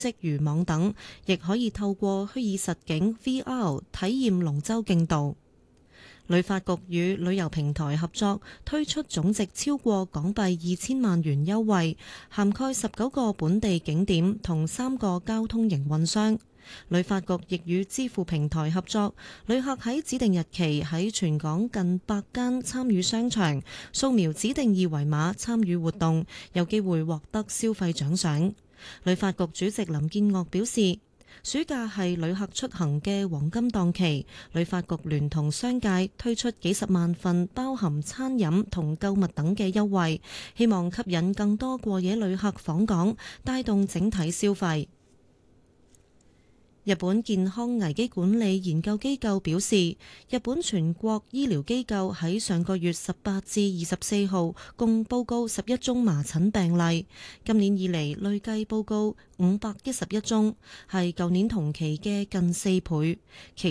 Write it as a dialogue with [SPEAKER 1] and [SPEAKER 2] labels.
[SPEAKER 1] 即漁網等，亦可以透過虛擬實境 VR 體驗龍舟競渡。旅發局與旅遊平台合作推出總值超過港幣2000萬元優惠，涵蓋19個本地景點同3個交通營運商。旅發局亦與支付平台合作，旅客喺指定日期喺全港近100間參與商場掃描指定二維碼參與活動，有機會獲得消費獎賞。旅發局主席林建岳表示，暑假係旅客出行嘅黃金檔期，旅發局聯同商界推出幾十萬份包含餐飲同購物等嘅優惠，希望吸引更多過夜旅客訪港，帶動整體消費。日本健康危機管理研究機構表示，日本全國醫療機構喺上個月18至24號共報告11宗麻疹病例，今年以嚟累計報告511宗，係舊年同期嘅近4倍。其